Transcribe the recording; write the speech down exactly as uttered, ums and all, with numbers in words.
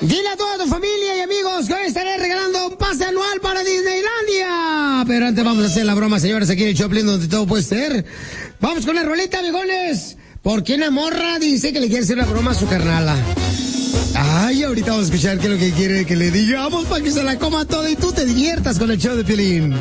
Dile a toda tu familia y amigos que hoy estaré regalando un pase anual para Disneylandia. Pero antes vamos a hacer la broma, señores, aquí en el Choplin, donde todo puede ser. Vamos con la rolita, amigones. Porque una morra dice que le quiere hacer una broma a su carnala. Ay, ahorita vamos a escuchar qué es lo que quiere que le digamos para que se la coma toda y tú te diviertas con el show de Piolín.